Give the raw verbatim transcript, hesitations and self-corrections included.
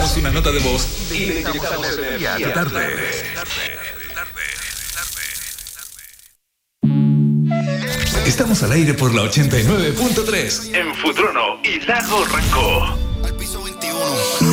Déjanos una nota de voz y le inyectamos energía a tu tarde. Estamos al aire por la ochenta y nueve punto tres en Futrono y Lago Ranco.